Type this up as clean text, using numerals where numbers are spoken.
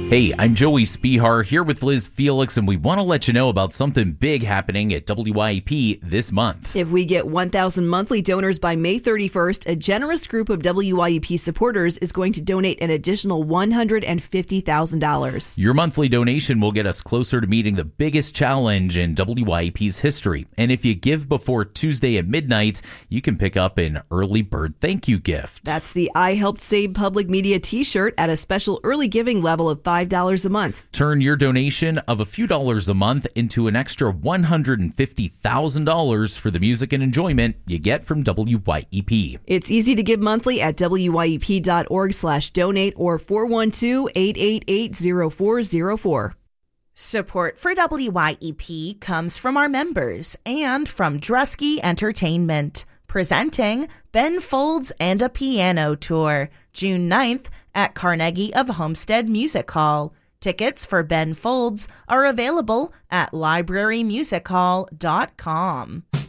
Hey, I'm Joey Spihar here with Liz Felix, and we want to let you know about something big happening at WYEP this month. If we get 1,000 monthly donors by May 31st, a generous group of WYEP supporters is going to donate an additional $150,000. Your monthly donation will get us closer to meeting the biggest challenge in WYEP's history. And if you give before Tuesday at midnight, you can pick up an early bird thank you gift. That's the I Helped Save Public Media t-shirt at a special early giving level of $5 a month. Turn your donation of a few dollars a month into an extra $150,000 for the music and enjoyment you get from WYEP. It's easy to give monthly at wyep.org/donate or 412-888-0404. Support for WYEP comes from our members and from Drusky Entertainment, presenting Ben Folds and a Piano Tour, June 9th at Carnegie of Homestead Music Hall. Tickets for Ben Folds are available at librarymusichall.com.